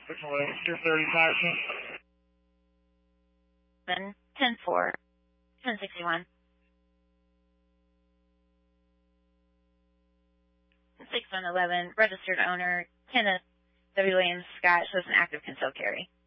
230 taxi. 10-4, 1061. 6111, registered owner, Kenneth W. Williams Scott, shows an active concealed carry.